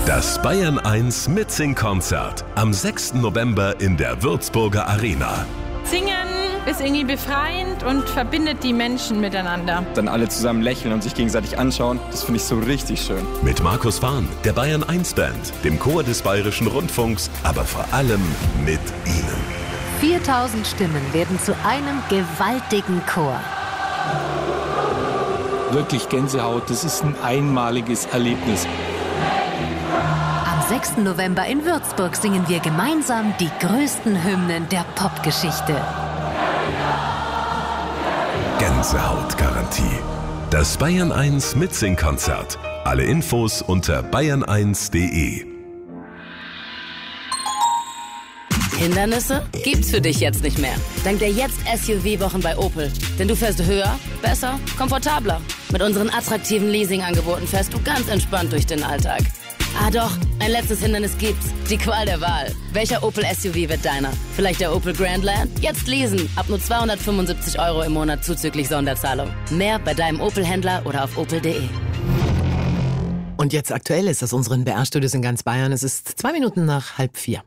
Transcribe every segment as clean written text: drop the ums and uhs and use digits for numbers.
Das Bayern 1 Mitsing-Konzert am 6. November in der Würzburger Arena. Singen ist irgendwie befreiend und verbindet die Menschen miteinander. Dann alle zusammen lächeln und sich gegenseitig anschauen, das finde ich so richtig schön. Mit Markus Fahn, der Bayern 1 Band, dem Chor des Bayerischen Rundfunks, aber vor allem mit Ihnen. 4000 Stimmen werden zu einem gewaltigen Chor. Wirklich Gänsehaut, das ist ein einmaliges Erlebnis. Am 6. November in Würzburg singen wir gemeinsam die größten Hymnen der Popgeschichte. Gänsehautgarantie. Das Bayern 1 Mitsing-Konzert. Alle Infos unter bayern1.de. Hindernisse gibt's für dich jetzt nicht mehr. Dank der Jetzt-SUV-Wochen bei Opel. Denn du fährst höher, besser, komfortabler. Mit unseren attraktiven Leasing-Angeboten fährst du ganz entspannt durch den Alltag. Ah doch, ein letztes Hindernis gibt's. Die Qual der Wahl. Welcher Opel-SUV wird deiner? Vielleicht der Opel Grandland? Jetzt leasen. Ab nur 275 € im Monat zuzüglich Sonderzahlung. Mehr bei deinem Opel-Händler oder auf opel.de. Und jetzt aktuell ist aus unseren BR-Studios in ganz Bayern. Es ist 2 Minuten nach 3:30.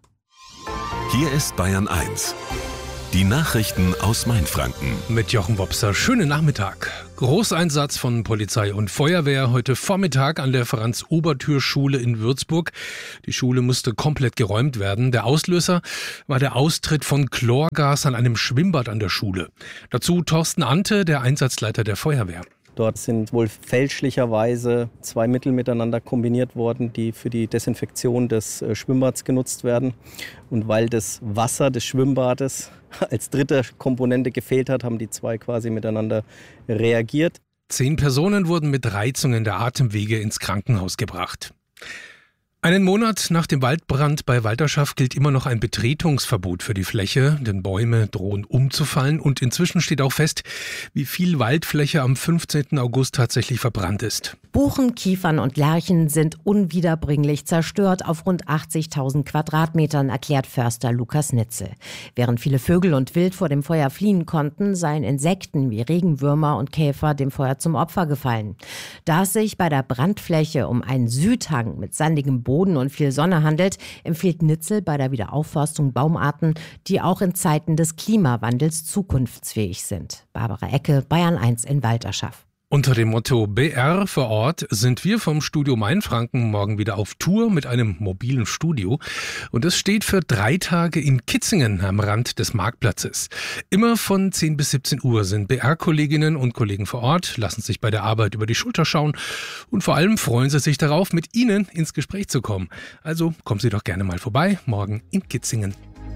Hier ist Bayern 1. Die Nachrichten aus Mainfranken. Mit Jochen Wopser. Schönen Nachmittag. Großeinsatz von Polizei und Feuerwehr heute Vormittag an der Franz-Oberthür-Schule in Würzburg. Die Schule musste komplett geräumt werden. Der Auslöser war der Austritt von Chlorgas an einem Schwimmbad an der Schule. Dazu Thorsten Ante, der Einsatzleiter der Feuerwehr. Dort sind wohl fälschlicherweise 2 Mittel miteinander kombiniert worden, die für die Desinfektion des Schwimmbads genutzt werden. Und weil das Wasser des Schwimmbades als dritte Komponente gefehlt hat, haben die 2 quasi miteinander reagiert. 10 Personen wurden mit Reizungen der Atemwege ins Krankenhaus gebracht. Einen Monat nach dem Waldbrand bei Walterschaft gilt immer noch ein Betretungsverbot für die Fläche, denn Bäume drohen umzufallen und inzwischen steht auch fest, wie viel Waldfläche am 15. August tatsächlich verbrannt ist. Buchen, Kiefern und Lärchen sind unwiederbringlich zerstört auf rund 80.000 Quadratmetern, erklärt Förster Lukas Nitze. Während viele Vögel und Wild vor dem Feuer fliehen konnten, seien Insekten wie Regenwürmer und Käfer dem Feuer zum Opfer gefallen. Da es sich bei der Brandfläche um einen Südhang mit sandigem Boden und viel Sonne handelt, empfiehlt Nitzel bei der Wiederaufforstung Baumarten, die auch in Zeiten des Klimawandels zukunftsfähig sind. Barbara Ecke, Bayern 1 in Walterschaft. Unter dem Motto BR vor Ort sind wir vom Studio Mainfranken morgen wieder auf Tour mit einem mobilen Studio. Und es steht für 3 Tage in Kitzingen am Rand des Marktplatzes. Immer von 10 bis 17 Uhr sind BR-Kolleginnen und Kollegen vor Ort, lassen sich bei der Arbeit über die Schulter schauen und vor allem freuen sie sich darauf, mit Ihnen ins Gespräch zu kommen. Also kommen Sie doch gerne mal vorbei, morgen in Kitzingen.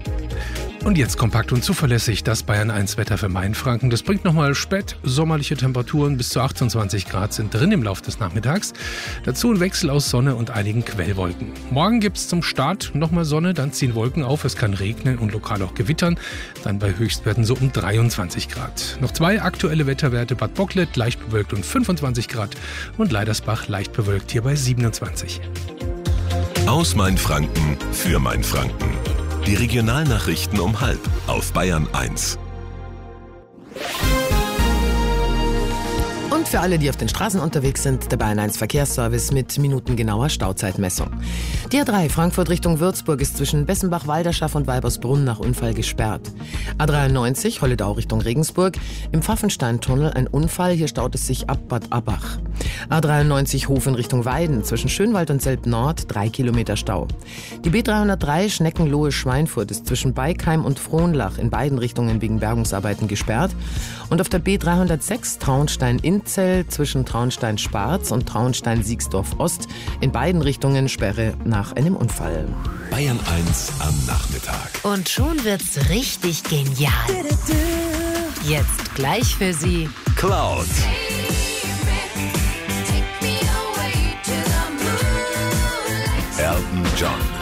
Und jetzt kompakt und zuverlässig das Bayern 1 Wetter für Mainfranken. Das bringt nochmal spät sommerliche Temperaturen bis zu 28 Grad sind drin im Laufe des Nachmittags. Dazu ein Wechsel aus Sonne und einigen Quellwolken. Morgen gibt's zum Start nochmal Sonne, dann ziehen Wolken auf. Es kann regnen und lokal auch gewittern. Dann bei Höchstwerten so um 23 Grad. Noch 2 aktuelle Wetterwerte. Bad Bocklet leicht bewölkt und 25 Grad. Und Leidersbach leicht bewölkt hier bei 27. Aus Mainfranken für Mainfranken. Die Regionalnachrichten um 12:30 auf Bayern 1. Und für alle, die auf den Straßen unterwegs sind, der Bayern 1 Verkehrsservice mit minutengenauer Stauzeitmessung. Die A3 Frankfurt Richtung Würzburg ist zwischen Bessenbach-Walderschaft und Weibersbrunn nach Unfall gesperrt. A93 Holledau Richtung Regensburg, im Pfaffensteintunnel ein Unfall, hier staut es sich ab Bad Abbach. A93 Hof in Richtung Weiden, zwischen Schönwald und Selb-Nord 3 Kilometer Stau. Die B303 Schneckenlohe-Schweinfurt ist zwischen Beikheim und Frohnlach in beiden Richtungen wegen Bergungsarbeiten gesperrt. Und auf der B306 Traunstein-Inzell zwischen Traunstein-Sparz und Traunstein-Siegsdorf-Ost in beiden Richtungen Sperre nach einem Unfall. Bayern 1 am Nachmittag. Und schon wird's richtig genial. Jetzt gleich für Sie Cloud. Elton John.